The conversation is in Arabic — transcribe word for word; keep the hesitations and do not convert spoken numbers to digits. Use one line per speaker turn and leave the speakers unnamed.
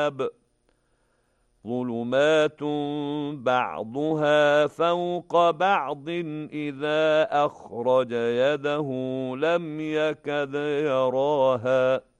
السحاب ظلمات بعضها فوق بعض إذا أخرج يده لم يكد يراها